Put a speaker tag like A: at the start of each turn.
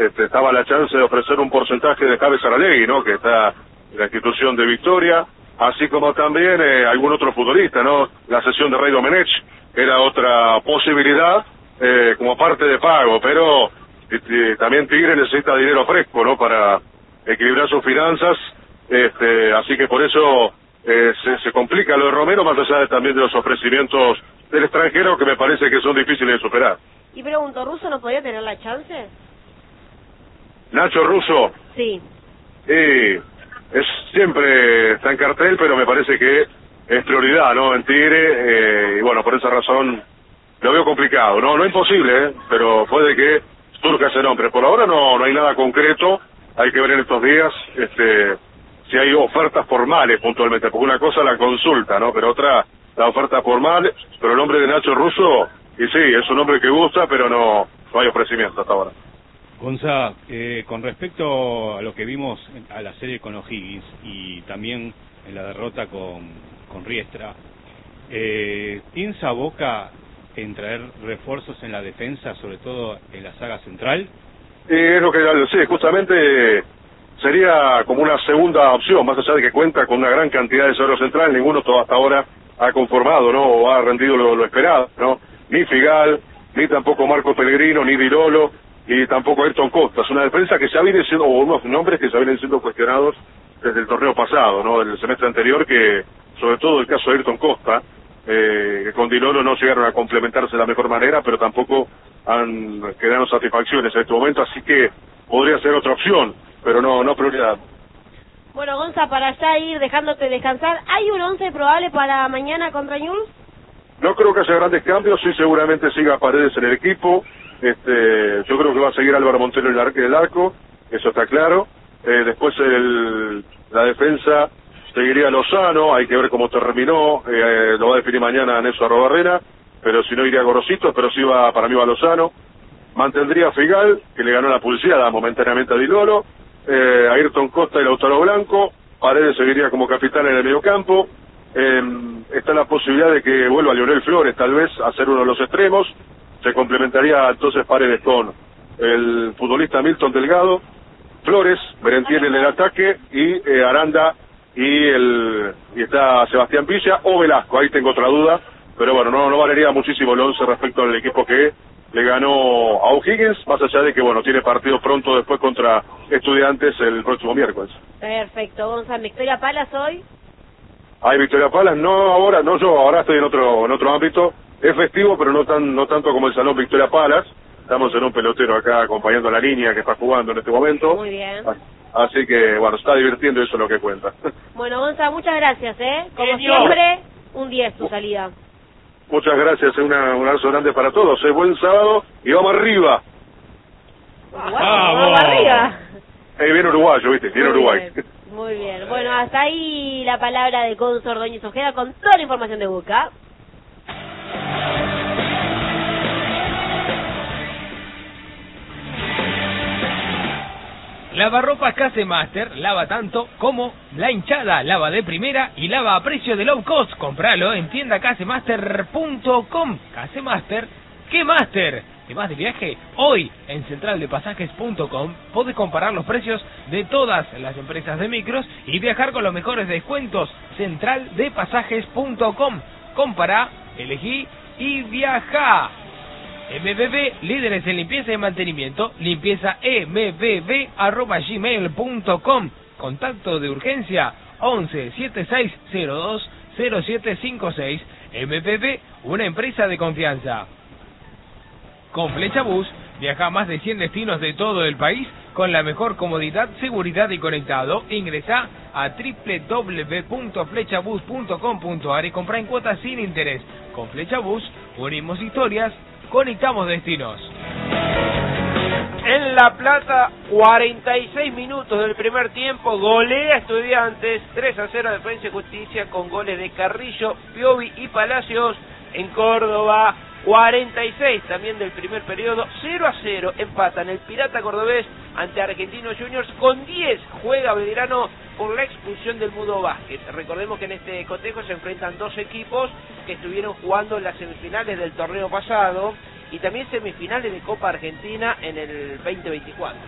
A: estaba la chance de ofrecer un porcentaje de Javes Saralegui, ¿no? Que está en la institución de Victoria, así como también algún otro futbolista, ¿no? La cesión de Rey Domenech era otra posibilidad como parte de pago, pero también Tigre necesita dinero fresco, ¿no? Para equilibrar sus finanzas, así que por eso se complica lo de Romero, más allá también de los ofrecimientos del extranjero, que me parece que son difíciles de superar.
B: Y pregunto, ¿Russo no podía tener la chance?
A: Nacho Russo.
B: Sí.
A: Siempre está en cartel, pero me parece que es prioridad, ¿no? En Tigre, y bueno, por esa razón lo veo complicado, no imposible, pero puede que surja ese nombre. Por ahora no hay nada concreto, hay que ver en estos días si hay ofertas formales puntualmente, porque una cosa la consulta, ¿no? Pero otra la oferta formal, pero el nombre de Nacho Russo, y sí, es un nombre que gusta, pero no hay ofrecimiento hasta ahora.
C: Gonza, con respecto a lo que vimos a la serie con O'Higgins y también en la derrota con Riestra, ¿piensa Boca en traer refuerzos en la defensa, sobre todo en la saga central?
A: Es lo que sí, justamente sería como una segunda opción, más allá de que cuenta con una gran cantidad de zagueros centrales, ninguno hasta ahora ha conformado, ¿no? O ha rendido lo esperado, ¿no? Ni Figal, ni tampoco Marco Pellegrino, ni Di Lolo, y tampoco Ayrton Costa. Es una defensa que ya viene siendo, o unos nombres que ya vienen siendo cuestionados desde el torneo pasado, ¿no? Del semestre anterior, que sobre todo el caso de Ayrton Costa, que con Di Lolo no llegaron a complementarse de la mejor manera, pero tampoco han quedado satisfacciones en este momento, así que podría ser otra opción, pero no prioridad.
B: Bueno, Gonza, para ya ir dejándote descansar, ¿hay un 11 probable para mañana contra Newell's?
A: No creo que haya grandes cambios, sí seguramente siga Paredes en el equipo, yo creo que va a seguir Álvaro Montero en el arco, eso está claro. Después la defensa seguiría Lozano, hay que ver cómo terminó, lo va a definir mañana Nelson Arrobarrena, pero si no iría Gorosito, pero sí para mí va Lozano. Mantendría a Figal, que le ganó la pulseada momentáneamente a Di Lolo, Ayrton Costa y Lautaro Blanco, Paredes seguiría como capitán en el mediocampo, está la posibilidad de que vuelva Leonel Flores tal vez a ser uno de los extremos, se complementaría entonces Paredes con el futbolista Milton Delgado, Flores, Merentiel en el ataque, y Aranda y está Sebastián Villa o Velasco, ahí tengo otra duda, pero bueno, no valería muchísimo el 11 respecto al equipo que le ganó a O'Higgins, más allá de que bueno, tiene partido pronto después contra Estudiantes el próximo miércoles.
B: Perfecto, Gonzalo. ¿Victoria Palas hoy?
A: Hay Victoria Palas, ahora estoy en otro ámbito, es festivo pero no tanto como el Salón Victoria Palas, estamos en un pelotero acá acompañando a la línea que está jugando en este momento.
B: Muy bien.
A: Así que bueno, está divirtiendo, eso es lo que cuenta.
B: Bueno, Gonzalo, muchas gracias, como siempre, un 10 tu salida.
A: Muchas gracias, un abrazo grande para todos, buen sábado y vamos arriba.
B: Vamos arriba.
A: Viene uruguayo, ¿viste? Viene Uruguay.
B: Muy bien. Bueno, hasta ahí la palabra de Gonzo Ordóñez Ojeda con toda la información de Boca.
D: Lavarropas Case Master, lava tanto como la hinchada, lava de primera y lava a precio de low cost. Compralo en tiendacasemaster.com. Case Master, ¿qué Master? ¿Te vas de viaje? Hoy en centraldepasajes.com podés comparar los precios de todas las empresas de micros y viajar con los mejores descuentos. Centraldepasajes.com. Compará, elegí y viajá. MBB, líderes en limpieza y mantenimiento, limpiezambb@gmail.com. Contacto de urgencia 11 7602 0756. MBB, una empresa de confianza. Con Flecha Bus, viaja a más de 100 destinos de todo el país con la mejor comodidad, seguridad y conectado. Ingresá a www.flechabus.com.ar y comprá en cuotas sin interés. Con Flecha Bus, unimos historias, conectamos destinos.
E: En La Plata, 46 minutos del primer tiempo, golea Estudiantes 3-0 Defensa y Justicia con goles de Carrillo, Piovi y Palacios. En Córdoba, 46 también del primer periodo, 0-0 empatan el Pirata Cordobés ante Argentinos Juniors. Con 10 juega Belgrano por la expulsión del Mudo Vázquez. Recordemos que en este cotejo se enfrentan dos equipos que estuvieron jugando en las semifinales del torneo pasado y también semifinales de Copa Argentina en el 2024.